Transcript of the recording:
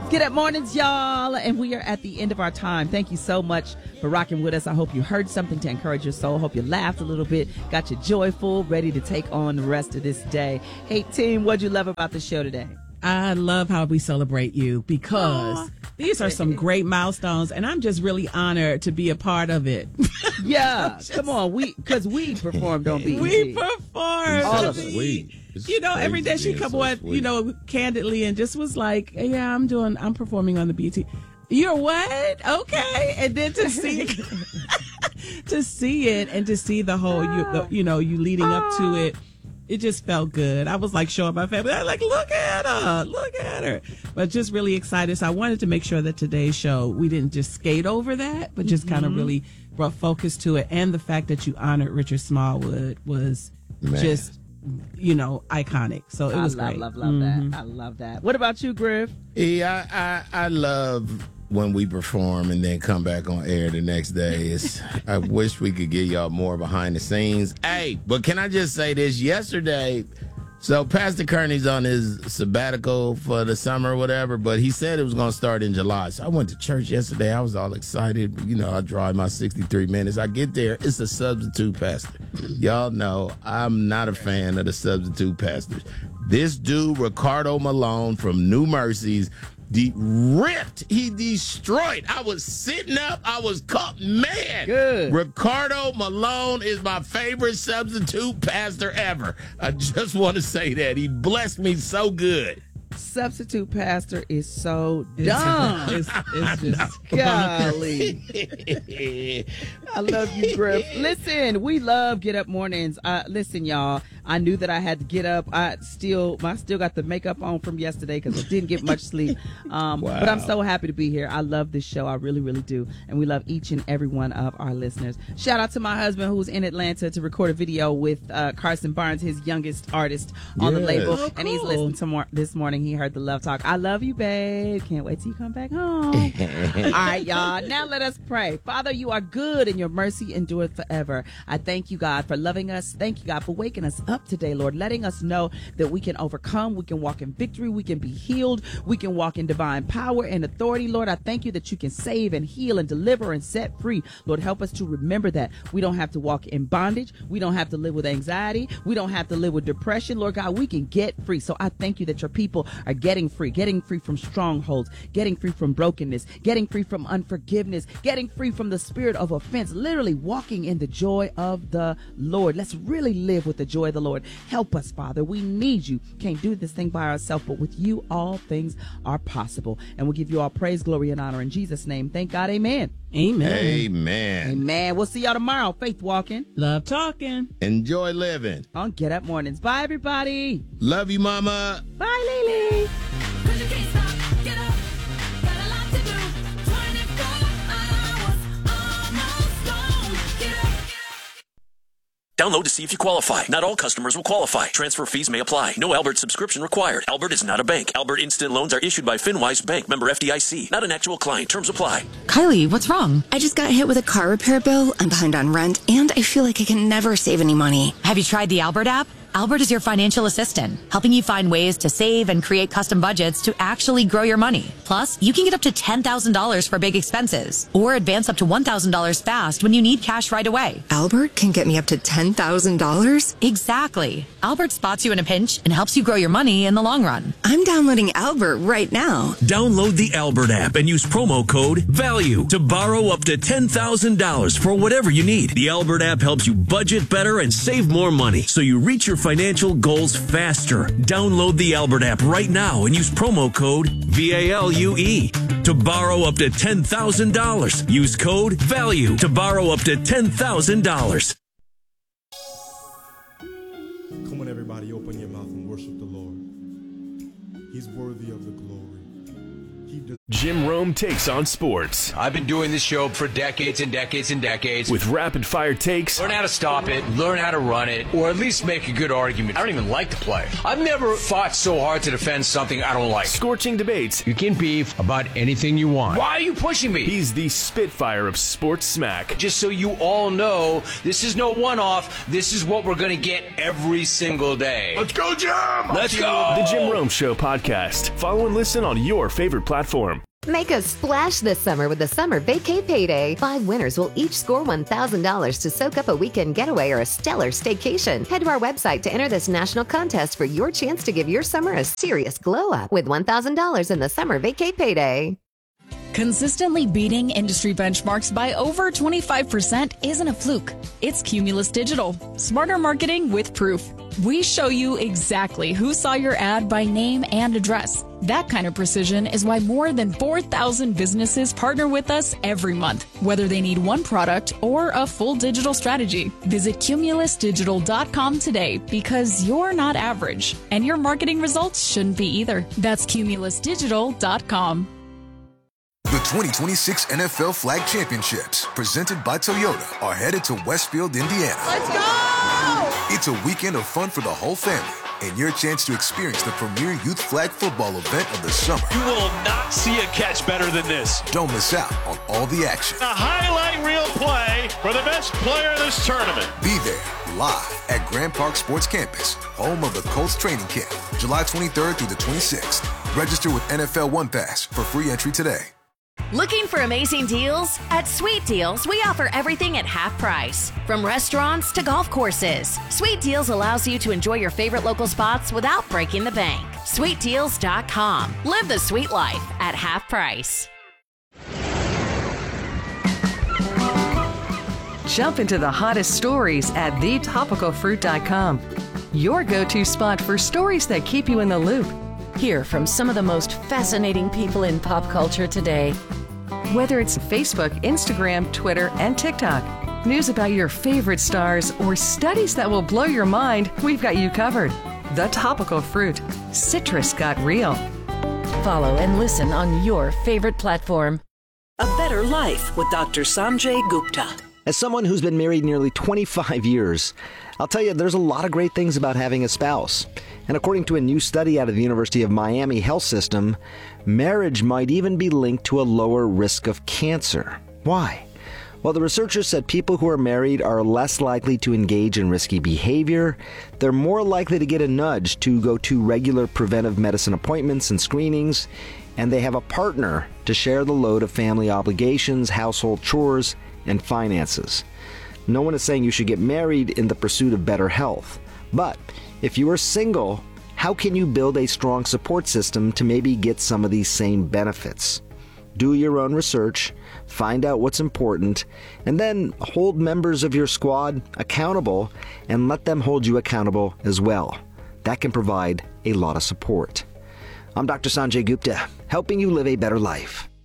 Get up mornings, y'all. And we are at the end of our time. Thank you so much for rocking with us. I hope you heard something to encourage your soul. Hope you laughed a little bit, got you joyful, ready to take on the rest of this day. Hey, team, what'd you love about the show today? I love how we celebrate you because these are some great milestones, and I'm just really honored to be a part of it. Yeah, come on, because we performed on BET. We performed. All of it. Every day she come on, candidly, and just was like, "Yeah, I'm performing on the BET." You're what? Okay, and then to see, to see it, and to see the whole, you leading up to it. It just felt good. I was like showing my family. I was like, look at her. But just really excited. So I wanted to make sure that today's show, we didn't just skate over that, but just kind of really brought focus to it. And the fact that you honored Richard Smallwood was just, iconic. So it was great. Love that. I love that. What about you, Griff? Yeah, I love when we perform and then come back on air the next day. I wish we could give y'all more behind the scenes. Hey, but can I just say this? Yesterday, so Pastor Kearney's on his sabbatical for the summer or whatever, but he said it was going to start in July. So I went to church yesterday. I was all excited. I drive my 63 minutes. I get there. It's a substitute pastor. Y'all know I'm not a fan of the substitute pastors. This dude, Ricardo Malone from New Mercies, he destroyed. I was sitting up. I was caught. Man, good. Ricardo Malone is my favorite substitute pastor ever. I just want to say that. He blessed me so good. Substitute pastor is so dumb. It's just golly. I love you, Griff. Listen, we love Get Up Mornings. Listen, y'all, I knew that I had to get up. I still got the makeup on from yesterday because I didn't get much sleep. Wow. But I'm so happy to be here. I love this show. I really, really do. And we love each and every one of our listeners. Shout out to my husband who's in Atlanta to record a video with Carson Barnes, his youngest artist on the label. Oh, and he's cool. listening to this morning. He heard the love talk. I love you, babe. Can't wait till you come back home. All right, y'all. Now let us pray. Father, you are good and your mercy endureth forever. I thank you, God, for loving us. Thank you, God, for waking us up today, Lord, letting us know that we can overcome, we can walk in victory, we can be healed, we can walk in divine power and authority. Lord, I thank you that you can save and heal and deliver and set free. Lord, help us to remember that we don't have to walk in bondage. We don't have to live with anxiety. We don't have to live with depression. Lord God, we can get free. So I thank you that your people are getting free from strongholds, getting free from brokenness, getting free from unforgiveness, getting free from the spirit of offense, literally walking in the joy of the Lord. Let's really live with the joy of the Lord. Help us, Father. We need you. Can't do this thing by ourselves, but with you, all things are possible. And we'll give you all praise, glory, and honor in Jesus' name. Thank God. Amen. Amen. Amen. Amen. We'll see y'all tomorrow. Faith walking. Love talking. Enjoy living. On Get Up Mornings. Bye, everybody. Love you, Mama. Bye, Lily. Download to see if you qualify. Not all customers will qualify. Transfer fees may apply. No Albert subscription required. Albert is not a bank. Albert Instant Loans are issued by FinWise Bank, member FDIC. Not an actual client. Terms apply. Kylie, what's wrong? I just got hit with a car repair bill. I'm behind on rent, and I feel like I can never save any money. Have you tried the Albert app? Albert is your financial assistant, helping you find ways to save and create custom budgets to actually grow your money. Plus, you can get up to $10,000 for big expenses or advance up to $1,000 fast when you need cash right away. Albert can get me up to $10,000? Exactly. Albert spots you in a pinch and helps you grow your money in the long run. I'm downloading Albert right now. Download the Albert app and use promo code VALUE to borrow up to $10,000 for whatever you need. The Albert app helps you budget better and save more money so you reach your financial goals faster. Download the Albert app right now and use promo code VALUE to borrow up to $10,000. Use code VALUE to borrow up to $10,000. Come on, everybody, open your mouth and worship the Lord. He's worthy of the glory. Jim Rome takes on sports. I've been doing this show for decades and decades and decades. With rapid-fire takes. Learn how to stop it, learn how to run it, or at least make a good argument. I don't even like the play. I've never fought so hard to defend something I don't like. Scorching debates. You can beef about anything you want. Why are you pushing me? He's the Spitfire of sports smack. Just so you all know, this is no one-off. This is what we're going to get every single day. Let's go, Jim! Let's go! The Jim Rome Show podcast. Follow and listen on your favorite platform. Make a splash this summer with the Summer Vacay Payday. 5 winners will each score $1,000 to soak up a weekend getaway or a stellar staycation. Head to our website to enter this national contest for your chance to give your summer a serious glow up with $1,000 in the Summer Vacay Payday. Consistently beating industry benchmarks by over 25% isn't a fluke. It's Cumulus Digital. Smarter marketing with proof. We show you exactly who saw your ad by name and address. That kind of precision is why more than 4,000 businesses partner with us every month, whether they need one product or a full digital strategy. Visit cumulusdigital.com today because you're not average, and your marketing results shouldn't be either. That's cumulusdigital.com. The 2026 NFL Flag Championships, presented by Toyota, are headed to Westfield, Indiana. Let's go! It's a weekend of fun for the whole family, and your chance to experience the premier youth flag football event of the summer. You will not see a catch better than this. Don't miss out on all the action. A highlight reel play for the best player in this tournament. Be there, live at Grand Park Sports Campus, home of the Colts training camp, July 23rd through the 26th. Register with NFL One Pass for free entry today. Looking for amazing deals? At Sweet Deals, we offer everything at half price. From restaurants to golf courses, Sweet Deals allows you to enjoy your favorite local spots without breaking the bank. SweetDeals.com. Live the sweet life at half price. Jump into the hottest stories at thetopicalfruit.com. Your go-to spot for stories that keep you in the loop. Hear from some of the most fascinating people in pop culture today. Whether it's Facebook, Instagram, Twitter, and TikTok, news about your favorite stars, or studies that will blow your mind, we've got you covered. The Topical Fruit. Citrus got real. Follow and listen on your favorite platform. A Better Life with Dr. Sanjay Gupta. As someone who's been married nearly 25 years, I'll tell you there's a lot of great things about having a spouse. And according to a new study out of the University of Miami Health System, marriage might even be linked to a lower risk of cancer. Why? Well, the researchers said people who are married are less likely to engage in risky behavior, they're more likely to get a nudge to go to regular preventive medicine appointments and screenings, and they have a partner to share the load of family obligations, household chores, and finances. No one is saying you should get married in the pursuit of better health. But if you are single, how can you build a strong support system to maybe get some of these same benefits? Do your own research, find out what's important, and then hold members of your squad accountable and let them hold you accountable as well. That can provide a lot of support. I'm Dr. Sanjay Gupta, helping you live a better life.